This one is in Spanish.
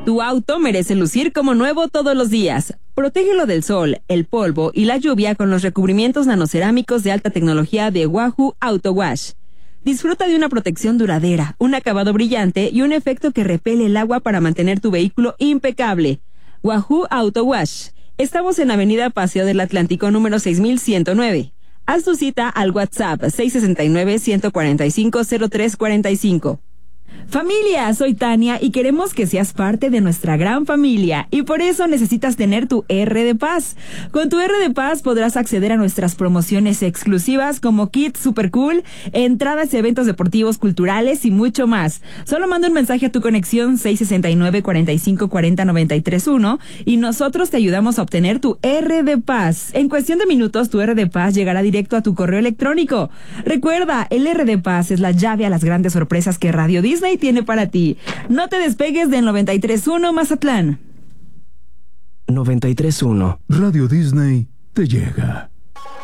Tu auto merece lucir como nuevo todos los días. Protégelo del sol, el polvo y la lluvia con los recubrimientos nanocerámicos de alta tecnología de Wahoo Auto Wash. Disfruta de una protección duradera, un acabado brillante y un efecto que repele el agua para mantener tu vehículo impecable. Wahoo Auto Wash. Estamos en Avenida Paseo del Atlántico número 6109. Haz tu cita al WhatsApp 669-145-0345. Familia, soy Tania y queremos que seas parte de nuestra gran familia y por eso necesitas tener tu R de Paz. Con tu R de Paz podrás acceder a nuestras promociones exclusivas como kits super cool, entradas a eventos deportivos, culturales y mucho más. Solo manda un mensaje a tu conexión 669-4540-931 y nosotros te ayudamos a obtener tu R de Paz. En cuestión de minutos, tu R de Paz llegará directo a tu correo electrónico. Recuerda, el R de Paz es la llave a las grandes sorpresas que Radio Disney tiene para ti. No te despegues del 93.1 Mazatlán. 93.1 Radio Disney te llega.